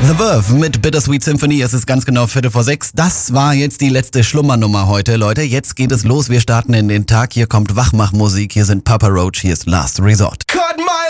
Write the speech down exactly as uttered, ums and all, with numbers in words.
The Verve mit Bittersweet Symphony. Es ist ganz genau Viertel vor sechs. Das war jetzt die letzte Schlummernummer heute, Leute. Jetzt geht es los. Wir starten in den Tag. Hier kommt Wachmachmusik. Hier sind Papa Roach. Hier ist Last Resort. Cut my